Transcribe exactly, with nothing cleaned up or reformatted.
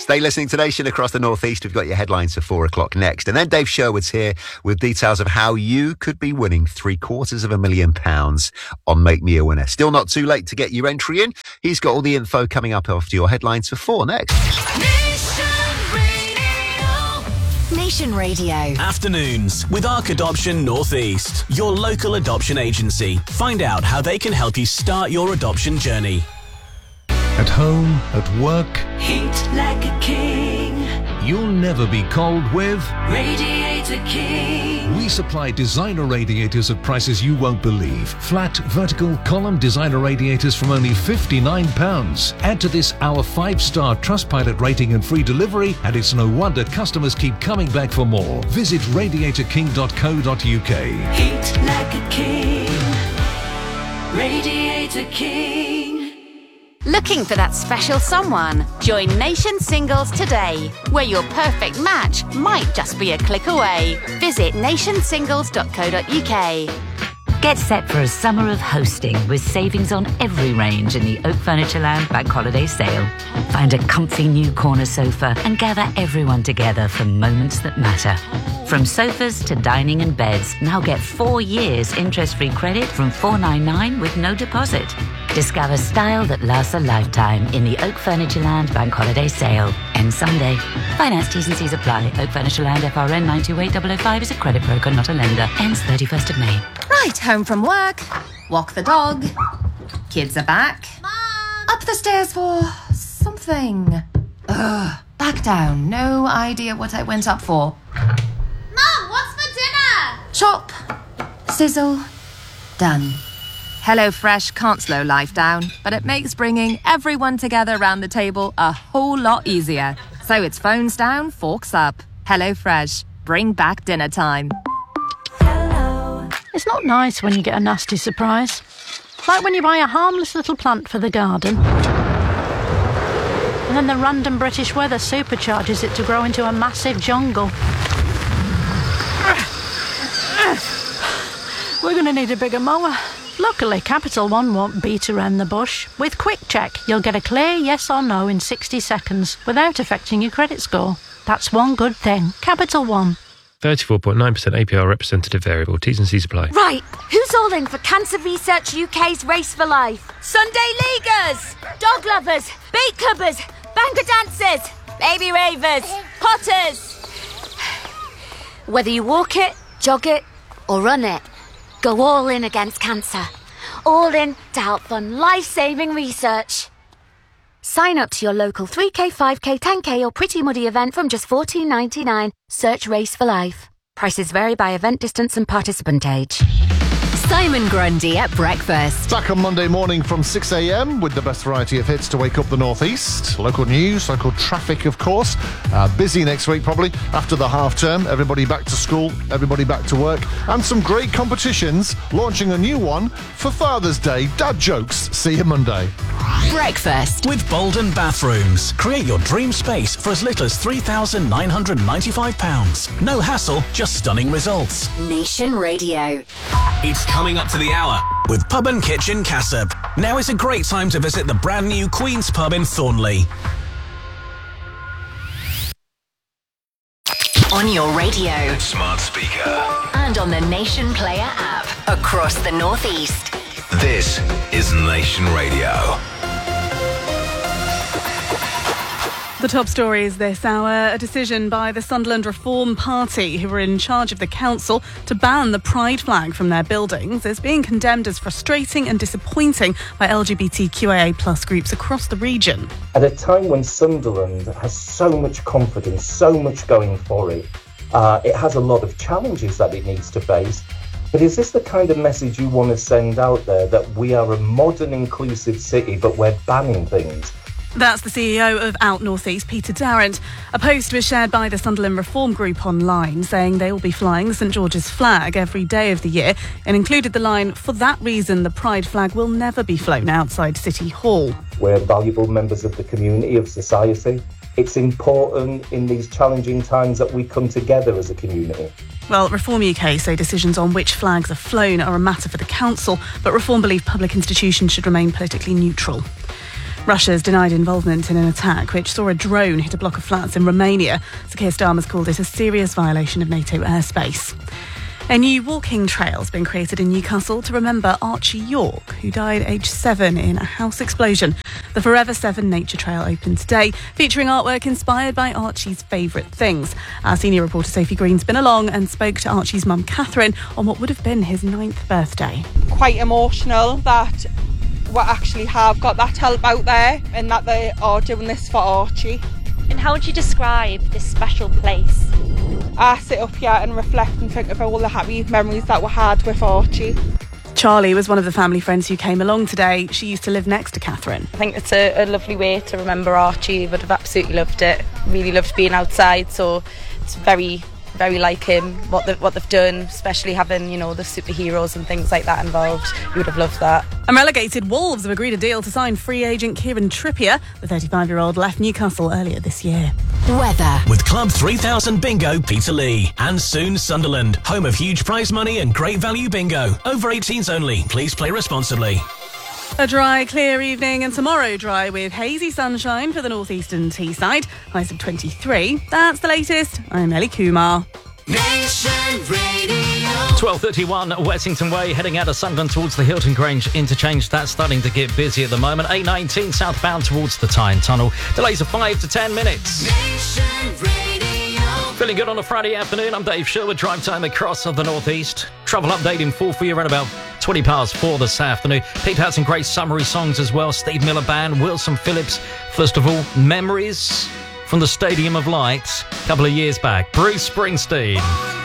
Stay listening to Nation across the North East. We've got your headlines for four o'clock next. And then Dave Sherwood's here with details of how you could be winning three quarters of a million pounds on Make Me a Winner. Still not too late to get your entry in. He's got all the info coming up after your headlines for four next. Nation Radio. Afternoons with Arc Adoption North East, your local adoption agency. Find out how they can help you start your adoption journey. At home, at work, heat like a king. You'll never be cold with Radiator King. We supply designer radiators at prices you won't believe. Flat, vertical, column designer radiators from only fifty-nine pounds. Add to this our five-star Trustpilot rating and free delivery, and it's no wonder customers keep coming back for more. Visit radiator king dot co dot uk. Heat like a king. Radiator King. Looking for that special someone? Join Nation Singles today, where your perfect match might just be a click away. Visit nation singles dot co dot uk. Get set for a summer of hosting with savings on every range in the Oak Furnitureland Bank Holiday Sale. Find a comfy new corner sofa and gather everyone together for moments that matter. From sofas to dining and beds, now get four years interest-free credit from four ninety-nine with no deposit. Discover style that lasts a lifetime in the Oak Furnitureland Bank Holiday Sale. End Sunday. Finance T's and C's apply. Oak Furnitureland F R N nine two eight zero zero five is a credit broker, not a lender. Ends thirty-first of May. Right, home from work. Walk the dog. Kids are back. Mom! Up the stairs for something. Ugh. Back down. No idea what I went up for. Mom, what's for dinner? Chop. Sizzle. Done. HelloFresh can't slow life down, but it makes bringing everyone together around the table a whole lot easier. So it's phones down, forks up. HelloFresh. Bring back dinner time. It's not nice when you get a nasty surprise. Like when you buy a harmless little plant for the garden, and then the random British weather supercharges it to grow into a massive jungle. We're going to need a bigger mower. Luckily, Capital One won't beat around the bush. With Quick Check, you'll get a clear yes or no in sixty seconds without affecting your credit score. That's one good thing. Capital One. thirty-four point nine percent A P R representative variable. T's and C's apply. Right, who's all in for Cancer Research U K's Race for Life? Sunday Leaguers, dog lovers, beat clubbers, banker dancers, baby ravers, potters. Whether you walk it, jog it, or run it, go all in against cancer. All in to help fund life-saving research. Sign up to your local three K, five K, ten K or Pretty Muddy event from just fourteen ninety-nine. Search Race for Life. Prices vary by event distance and participant age. Simon Grundy at breakfast. Back on Monday morning from six a.m. with the best variety of hits to wake up the North East. Local news, local traffic, of course. Uh, busy next week, probably, after the half-term. Everybody back to school, everybody back to work. And some great competitions, launching a new one for Father's Day. Dad jokes. See you Monday. Breakfast. With Bolden Bathrooms. Create your dream space for as little as three thousand nine hundred ninety-five pounds. No hassle, just stunning results. Nation Radio. It's coming up to the hour with Pub and Kitchen Cassop. Now is a great time to visit the brand new Queen's Pub in Thornley. On your radio. Smart speaker. And on the Nation Player app. Across the North East. This is Nation Radio. The top stories this hour. A decision by the Sunderland Reform Party, who were in charge of the council, to ban the pride flag from their buildings is being condemned as frustrating and disappointing by L G B T Q I A plus groups across the region. At a time when Sunderland has so much confidence, so much going for it, uh, it has a lot of challenges that it needs to face. But is this the kind of message you want to send out there, that we are a modern, inclusive city, but we're banning things? That's the C E O of Out North East, Peter Darrant. A post was shared by the Sunderland Reform Group online saying they will be flying the St George's flag every day of the year, and included the line, "For that reason, the pride flag will never be flown outside City Hall." We're valuable members of the community, of society. It's important in these challenging times that we come together as a community. Well, Reform U K say decisions on which flags are flown are a matter for the council, but Reform believe public institutions should remain politically neutral. Russia's denied involvement in an attack which saw a drone hit a block of flats in Romania. So Keir Starmer's called it a serious violation of NATO airspace. A new walking trail has been created in Newcastle to remember Archie York, who died aged seven in a house explosion. The Forever Seven Nature Trail opened today, featuring artwork inspired by Archie's favourite things. Our senior reporter Sophie Green's been along and spoke to Archie's mum Catherine on what would have been his ninth birthday. Quite emotional that we actually have got that help out there and that they are doing this for Archie. And how would you describe this special place? I sit up here and reflect and think of all the happy memories that we had with Archie. Charlie was one of the family friends who came along today. She used to live next to Catherine. I think it's a, a lovely way to remember Archie. Would have absolutely loved it. Really loved being outside, so it's very, very like him, what, the, what they've done, especially having, you know, the superheroes and things like that involved. You would have loved that. And relegated Wolves have agreed a deal to sign free agent Kieran Trippier. The thirty-five-year-old left Newcastle earlier this year. Weather. With Club three thousand Bingo, Peterlee. And soon Sunderland, home of huge prize money and great value bingo. Over eighteens only. Please play responsibly. A dry, clear evening, and tomorrow dry with hazy sunshine for the northeastern Teesside. Highs of twenty-three. That's the latest. I'm Ellie Kumar. Nation Radio. twelve thirty-one Wessington Way, heading out of Sunderland towards the Hilton Grange interchange. That's starting to get busy at the moment. A nineteen southbound towards the Tyne Tunnel. Delays of five to ten minutes. Nation Radio. Feeling good on a Friday afternoon. I'm Dave Sherwood. Drive time across of the northeast. Travel update in full for you around about twenty past four this afternoon. Picked out some great summery songs as well. Steve Miller Band, Wilson Phillips. First of all, Memories from the Stadium of Light a couple of years back. Bruce Springsteen.